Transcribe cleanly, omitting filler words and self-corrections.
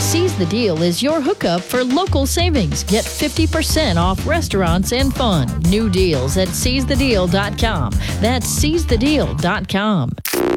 Seize the Deal is your hookup for local savings. Get 50% off restaurants and fun. New deals at seizethedeal.com. That's seizethedeal.com.